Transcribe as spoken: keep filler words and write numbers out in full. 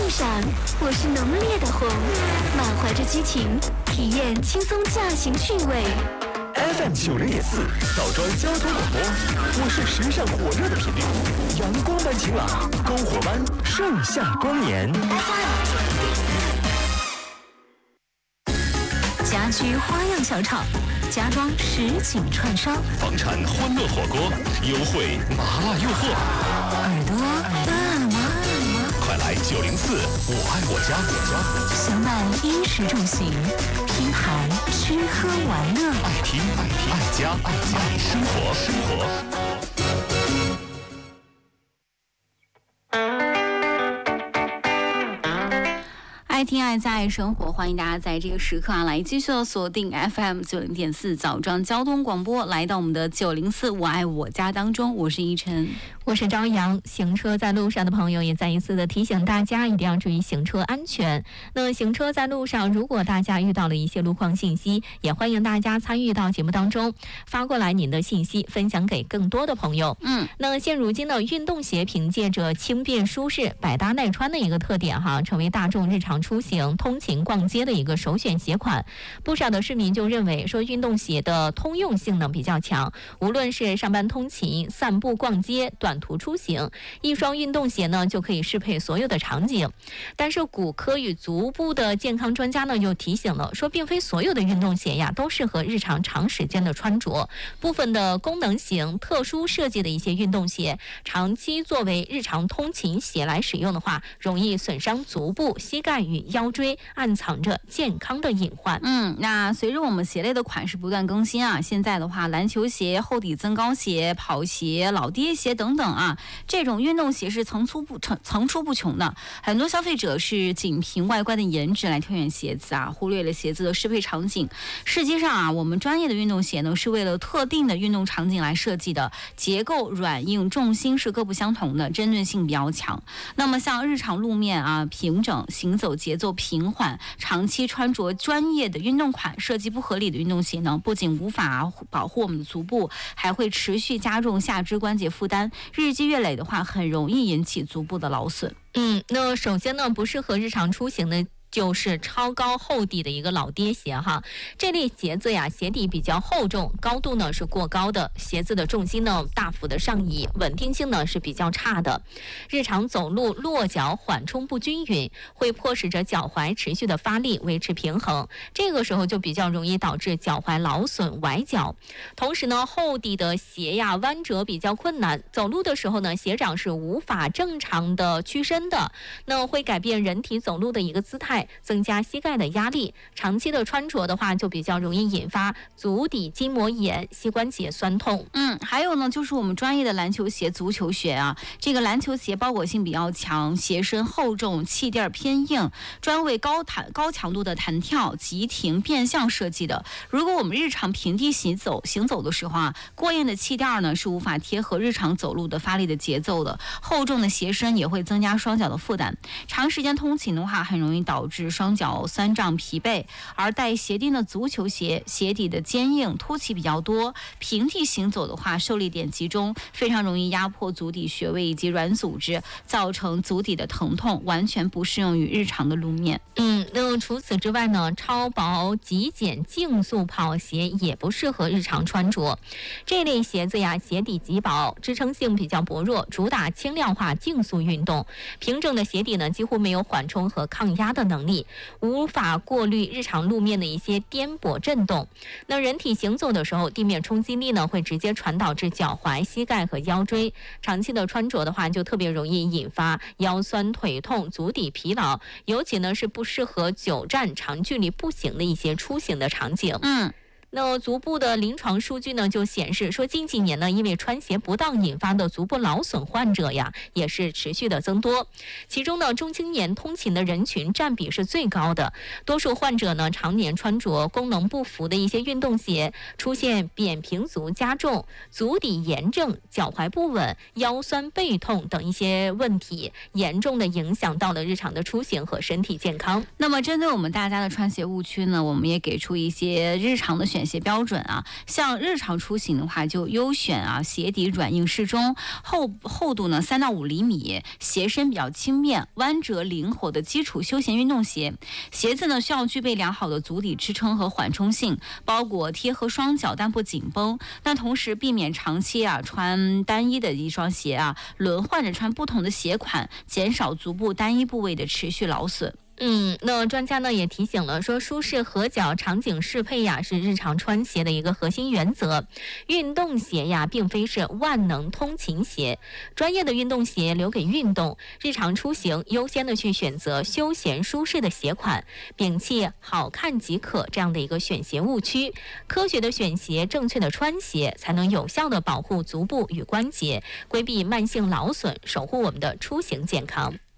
上，我是浓烈的红，满怀着激情，体验轻松驾行趣味。 F M 九零点四，枣庄交通广播，我是时尚火热的频率，阳光般晴朗，篝火般盛夏光年。 家居花样小厂，家装实景串烧， 房产欢乐火锅，优惠麻辣诱惑， 耳朵大麻麻。 快来九零四，我爱我家，我家相伴衣食住行，拼盘吃喝玩乐， 爱听爱听爱家爱家爱生活生活。 爱听爱家爱生活，欢迎大家在这个时刻啊来继续的锁定 F M 九零点四枣庄交通广播，来到我们的九零四我爱我家当中，我是依晨， 我是朝阳。行车在路上的朋友也再一次的提醒大家，一定要注意行车安全。那行车在路上，如果大家遇到了一些路况信息，也欢迎大家参与到节目当中，发过来您的信息，分享给更多的朋友。 嗯， 那现如今的运动鞋凭借着轻便舒适、百搭耐穿的一个特点哈，成为大众日常出行、通勤、逛街的一个首选鞋款。不少的市民就认为说，运动鞋的通用性能比较强，无论是上班通勤、散步逛街、短途出行，一双运动鞋呢就可以适配所有的场景。但是骨科与足部的健康专家呢又提醒了，说并非所有的运动鞋呀都适合日常长时间的穿着，部分的功能型、特殊设计的一些运动鞋，长期作为日常通勤鞋来使用的话，容易损伤足部、膝盖与腰椎，暗藏着健康的隐患。 嗯，那随着我们鞋类的款式不断更新啊，现在的话，篮球鞋、厚底增高鞋、跑鞋、老爹鞋等等啊，这种运动鞋是层出不层层出不穷的。很多消费者是仅凭外观的颜值来挑选鞋子啊，忽略了鞋子的适配场景。实际上啊，我们专业的运动鞋呢，是为了特定的运动场景来设计的，结构软硬重心是各不相同的，针对性比较强。那么像日常路面啊平整，行走节奏平缓，长期穿着专业的运动款，设计不合理的运动鞋呢，不仅无法保护我们的足部，还会持续加重下肢关节负担，日积月累的话，很容易引起足部的劳损。 嗯，那首先呢，不适合日常出行的就是超高厚底的一个老爹鞋哈，这类鞋子呀，鞋底比较厚重，高度呢是过高的，鞋子的重心呢大幅的上移，稳定性呢是比较差的。日常走路落脚缓冲不均匀，会迫使着脚踝持续的发力维持平衡，这个时候就比较容易导致脚踝劳损崴脚。同时呢，厚底的鞋呀弯折比较困难，走路的时候呢，鞋掌是无法正常的屈伸的，那会改变人体走路的一个姿态，增加膝盖的压力，长期的穿着的话，就比较容易引发足底筋膜炎、膝关节酸痛。 嗯，还有呢，就是我们专业的篮球鞋、足球鞋啊，这个篮球鞋包裹性比较强，鞋身厚重，气垫偏硬，专为高弹、高强度的弹跳、急停、变向设计的。如果我们日常平地行走、行走的时候啊，过硬的气垫呢是无法贴合日常走路的发力的节奏的，厚重的鞋身也会增加双脚的负担，长时间通勤的话，很容易导致双脚酸胀疲惫。而带鞋垫的足球鞋，鞋底的坚硬凸起比较多，平地行走的话受力点集中，非常容易压迫足底穴位以及软组织，造成足底的疼痛，完全不适用于日常的路面。 嗯，那除此之外呢，超薄极简竞速跑鞋也不适合日常穿着。这类鞋子呀，鞋底极薄，支撑性比较薄弱，主打轻量化竞速运动。平整的鞋底呢，几乎没有缓冲和抗压的能力，无法过滤日常路面的一些颠簸震动。那人体行走的时候，地面冲击力呢会直接传导至脚踝、膝盖和腰椎，长期的穿着的话，就特别容易引发腰酸腿痛、足底疲劳，尤其呢是不适合久站、长距离步行的一些出行的场景。 嗯。 那足部的临床数据呢，就显示说，近几年呢，因为穿鞋不当引发的足部劳损患者呀，也是持续的增多。其中呢，中青年通勤的人群占比是最高的，多数患者呢，常年穿着功能不符的一些运动鞋，出现扁平足加重、足底炎症、脚踝不稳、腰酸背痛等一些问题，严重的影响到了日常的出行和身体健康。 那么，针对我们大家的穿鞋误区呢，我们也给出一些日常的选选鞋标准啊。像日常出行的话，就优选啊鞋底软硬适中，厚厚度呢三到五厘米，鞋身比较轻便、弯折灵活的基础休闲运动鞋。鞋子呢需要具备良好的足底支撑和缓冲性，包裹贴合双脚但不紧绷。那同时避免长期啊穿单一的一双鞋啊，轮换着穿不同的鞋款，减少足部单一部位的持续劳损。 嗯，那专家呢也提醒了，说舒适合脚、场景适配呀是日常穿鞋的一个核心原则。运动鞋呀并非是万能通勤鞋，专业的运动鞋留给运动，日常出行优先的去选择休闲舒适的鞋款，摒弃好看即可这样的一个选鞋误区。科学的选鞋，正确的穿鞋，才能有效的保护足部与关节，规避慢性劳损，守护我们的出行健康。